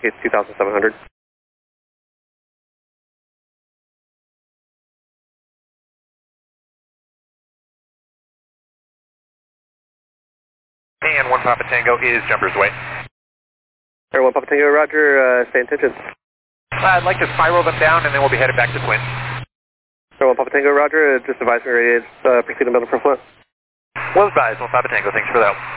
indicates 2,700. And 1 Papa Tango is jumper's way. Air 1 Papa Tango, roger, stay in tension. I'd like to spiral them down and then we'll be headed back to Twin. Air 1 Papa Tango, roger, just advise me radiates, proceed to middle for float. Well advised, 1 Papa Tango, thanks for that.